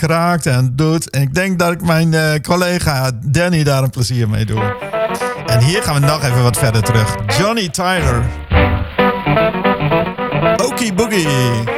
kraakt en doet. En ik denk dat ik mijn collega Danny daar een plezier mee doe. En hier gaan we nog even wat verder terug. Johnny Tyler. Okie Boogie.